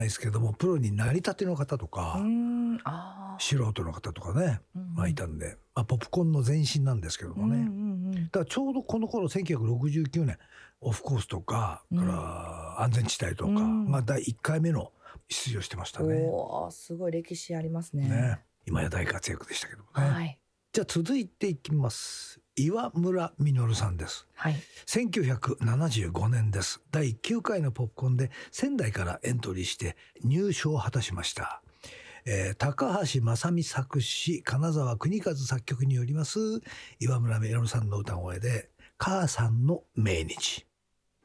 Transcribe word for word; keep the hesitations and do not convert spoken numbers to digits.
ですけども、プロになりたての方とか、 うーん、あ素人の方とかね、 うんうんまあいたんで、まあ、ポップコーンの前身なんですけどもね、 うんうんうんだからちょうどこの頃せんきゅうひゃくろくじゅうきゅうねんオフコースとか、 うんから安全地帯とかうんがだいいっかいめの出場してましたね。 おー、すごい歴史ありますね。 ね、今や大活躍でしたけどもね。 はい。 じゃあ続いていきます。岩村実さんです。 はい。 せんきゅうひゃくななじゅうごねんです。だいきゅうかいのポップコーンで仙台からエントリーして入賞を果たしました。えー、高橋正美作詞、金沢邦和作曲によります岩村実さんの歌声で母さんの命日。